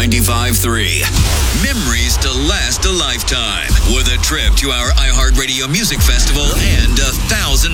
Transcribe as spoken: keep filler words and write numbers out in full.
ninety-five point three. Memories to last a lifetime with a trip to our iHeartRadio Music Festival and a thousand